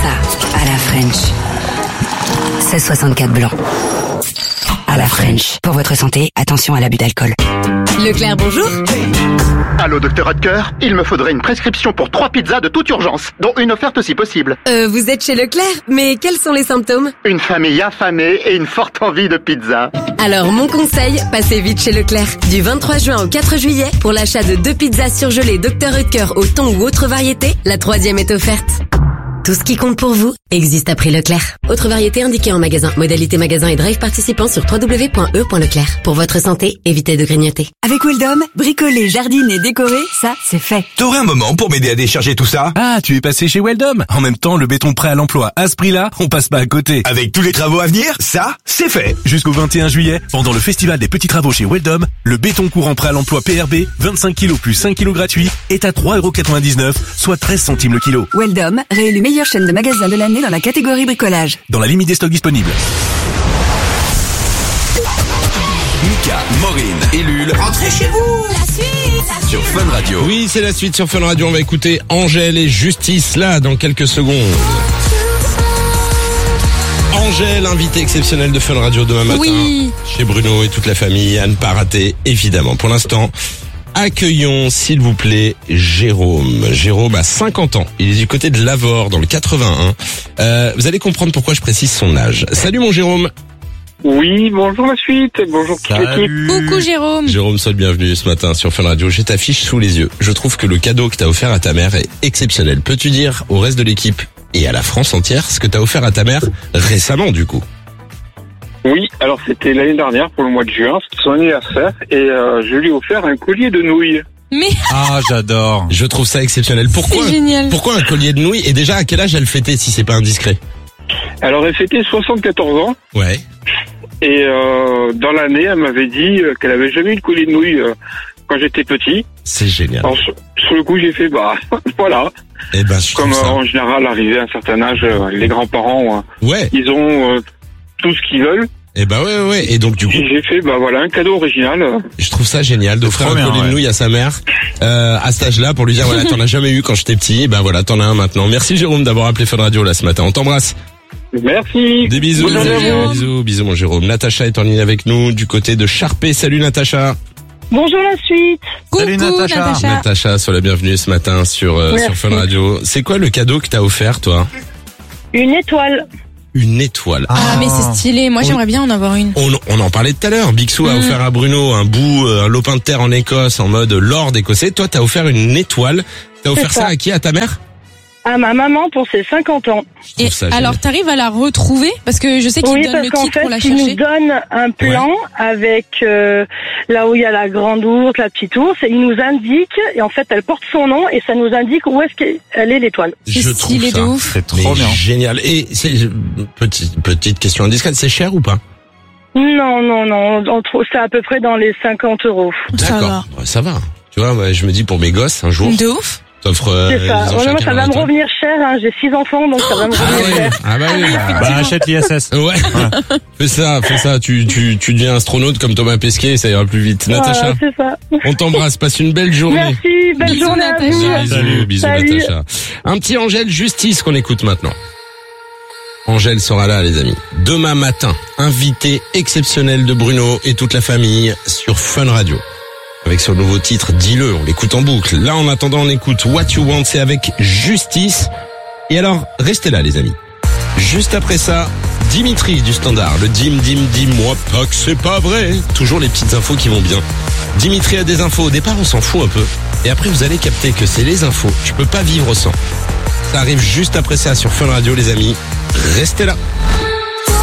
Ça, à la French. 16,64 blanc. À la French. Pour votre santé, attention à l'abus d'alcool. Leclerc, bonjour. Allô, docteur Rutger, il me faudrait une prescription pour 3 pizzas de toute urgence, dont une offerte si possible. Vous êtes chez Leclerc, mais quels sont les symptômes? Une famille affamée et une forte envie de pizza. Alors, mon conseil, passez vite chez Leclerc. Du 23 juin au 4 juillet, pour l'achat de 2 pizzas surgelées Dr Rutger au thon ou autre variété, la 3e est offerte. Tout ce qui compte pour vous existe à prix Leclerc. Autre variété indiquée en magasin. Modalité magasin et drive participant sur www.e.leclerc. Pour votre santé, évitez de grignoter. Avec Weldom, bricoler, jardiner, décorer, ça, c'est fait. T'aurais un moment pour m'aider à décharger tout ça? Ah, tu es passé chez Weldom. En même temps, le béton prêt à l'emploi à ce prix-là, on passe pas à côté. Avec tous les travaux à venir, ça, c'est fait. Jusqu'au 21 juillet, pendant le festival des petits travaux chez Weldom, le béton courant prêt à l'emploi PRB, 25 kg plus 5 kg gratuit, est à 3,99 €, soit 13 centimes le kilo. Weldom, réélu meilleure chaîne de magasins de l'année dans la catégorie bricolage. Dans la limite des stocks disponibles. Mika, Maureen et Lul, rentrez chez vous. La suite sur Fun Radio. Oui, c'est la suite sur Fun Radio. On va écouter Angèle et Justice là dans quelques secondes. Angèle, invitée exceptionnelle de Fun Radio demain matin. Oui. Chez Bruno et toute la famille, à ne pas rater, évidemment. Pour l'instant, accueillons, s'il vous plaît, Jérôme. Jérôme a 50 ans. Il est du côté de Lavore, dans le 81. Vous allez comprendre pourquoi je précise son âge. Salut mon Jérôme. Oui, bonjour la suite, bonjour toute l'équipe. Coucou Jérôme. Jérôme, sois le bienvenu ce matin sur Fun Radio. J'ai ta fiche sous les yeux. Je trouve que le cadeau que t'as offert à ta mère est exceptionnel. Peux-tu dire au reste de l'équipe et à la France entière ce que t'as offert à ta mère récemment du coup? Oui, alors c'était l'année dernière pour le mois de juin, c'était son anniversaire et je lui ai offert un collier de nouilles. Mais Ah, j'adore. Je trouve ça exceptionnel. Pourquoi? c'est génial. Pourquoi un collier de nouilles? Et déjà, à quel âge elle fêtait si c'est pas indiscret? Alors elle fêtait 74 ans Ouais. et dans l'année elle m'avait dit qu'elle avait jamais eu de collier de nouilles quand j'étais petit. C'est génial. Alors sur le coup j'ai fait voilà. Eh ben, je Comme trouve ça. en général arrivé à un certain âge, les grands-parents Ouais. ils ont tout ce qu'ils veulent. Eh ben ouais. Et donc du coup, Et j'ai fait voilà un cadeau original. je trouve ça génial d'offrir trop un bien, collier de ouais. nouilles à sa mère à cet âge-là pour lui dire voilà, t'en as jamais eu quand j'étais petit. Et ben voilà, t'en as un maintenant. Merci Jérôme d'avoir appelé Fun Radio là ce matin. On t'embrasse. Merci. Des bisous. Bonne journée à vous. Bisous mon Jérôme. Natacha est en ligne avec nous du côté de Charpé. Salut Natacha. Bonjour la suite. Salut Natacha. Natacha, sois la bienvenue ce matin sur Fun Radio. C'est quoi le cadeau que t'as offert toi? Une étoile. Une étoile. Ah mais c'est stylé, moi j'aimerais bien en avoir une. On en parlait tout à l'heure. Bixou a offert à Bruno un lopin de terre en Écosse en mode lord écossais. Toi, t'as offert une étoile. T'as offert ça à qui? À ta mère? À ma maman pour ses 50 ans. Je Et trouve ça alors génial. t'arrives à la retrouver parce que je sais qu'il Oui, donne parce le qu'en kit pour la fait, il chercher. nous donne un plan avec là où il y a la grande ours, la petite ours, et il nous indique, et en fait, elle porte son nom, et ça nous indique où est-ce qu'elle est l'étoile. C'est Je stylé trouve de ça ouf. C'est trop bien. génial. Et c'est petite question indiscrète, c'est cher ou pas? Non, c'est à peu près dans les 50 €. Ça D'accord. Ouais, ça va. Tu vois, ouais, je me dis pour mes gosses un jour, De ouf. t'offres C'est ça. Vraiment, ça va me revenir cher, hein. J'ai 6 enfants, donc ça va me revenir cher. Ah bah oui. Bah, achète l'ISS. Ouais. Fais ça. Tu deviens astronaute comme Thomas Pesquet, ça ira plus vite. Natacha, Voilà, c'est ça. on t'embrasse. Passe une belle journée. Merci, belle Bisous, journée à Natacha. vous. Bisous Salut. Natacha. Un petit Angèle Justice qu'on écoute maintenant. Angèle sera là les amis. Demain matin, invité exceptionnel de Bruno et toute la famille sur Fun Radio. Avec son nouveau titre, Dis-le, on l'écoute en boucle. Là en attendant on écoute What You Want, c'est avec Justice. Et alors, restez là les amis. Juste après ça, Dimitri du Standard, le dis-moi pas que c'est pas vrai. Toujours les petites infos qui vont bien. Dimitri a des infos, au départ on s'en fout un peu. Et après vous allez capter que c'est les infos, tu peux pas vivre sans. Ça arrive juste après ça sur Fun Radio les amis. Restez là.